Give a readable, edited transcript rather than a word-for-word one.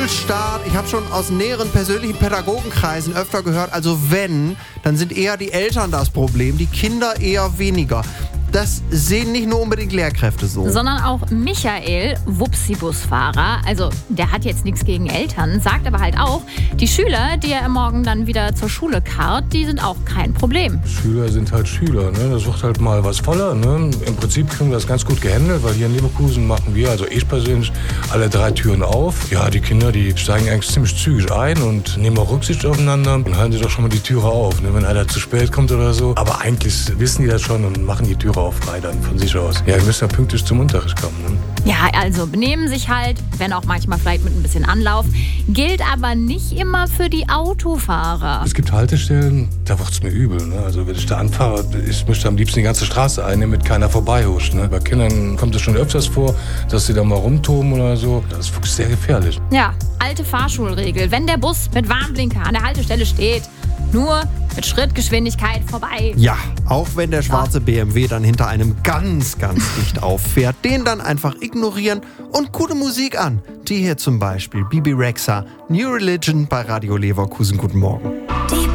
Start. Ich habe schon aus näheren persönlichen Pädagogenkreisen öfter gehört, also wenn, dann sind eher die Eltern das Problem, die Kinder eher weniger. Das sehen nicht nur unbedingt Lehrkräfte so. Sondern auch Michael, Wupsi-Busfahrer, also der hat jetzt nichts gegen Eltern, sagt aber halt auch, die Schüler, die er morgen dann wieder zur Schule karrt, die sind auch kein Problem. Schüler sind halt Schüler, ne? Das wird halt mal was voller. Ne? Im Prinzip kriegen wir das ganz gut gehandelt, weil hier in Leverkusen machen wir, also ich persönlich, alle 3 Türen auf. Ja, die Kinder, die steigen eigentlich ziemlich zügig ein und nehmen auch Rücksicht aufeinander und halten sie doch schon mal die Türe auf, ne? Wenn einer zu spät kommt oder so. Aber eigentlich wissen die das schon und machen die Türe frei dann von sich aus. Ja, wir müssen ja pünktlich zum Unterricht kommen. Ne? Ja, also benehmen sich halt, wenn auch manchmal vielleicht mit ein bisschen Anlauf, gilt aber nicht immer für die Autofahrer. Es gibt Haltestellen, da wird es mir übel. Ne? Also wenn ich da anfahre, ich möchte am liebsten die ganze Straße einnehmen, mit keiner vorbeihuscht. Ne? Bei Kindern kommt es schon öfters vor, dass sie da mal rumtoben oder so. Das ist wirklich sehr gefährlich. Ja, alte Fahrschulregel. Wenn der Bus mit Warnblinker an der Haltestelle steht, nur mit Schrittgeschwindigkeit vorbei. Ja, auch wenn der schwarze BMW dann hinter einem ganz, ganz dicht auffährt, den dann einfach ignorieren und gute Musik an. Die hier zum Beispiel, Bebe Rexha, New Religion bei Radio Leverkusen. Guten Morgen.